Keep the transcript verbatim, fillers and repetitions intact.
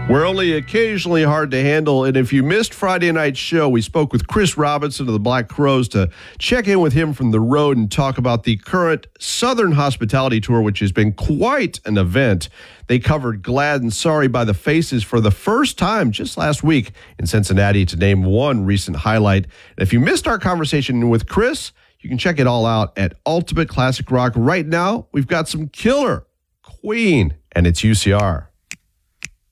We're only occasionally hard to handle, and if you missed Friday night's show, we spoke with Chris Robinson of the Black Crowes to check in with him from the road and talk about the current Southern Hospitality Tour, which has been quite an event. They covered Glad and Sorry by the Faces for the first time just last week in Cincinnati, to name one recent highlight. And if you missed our conversation with Chris, you can check it all out at Ultimate Classic Rock. Right now, we've got some killer Queen, and it's U C R.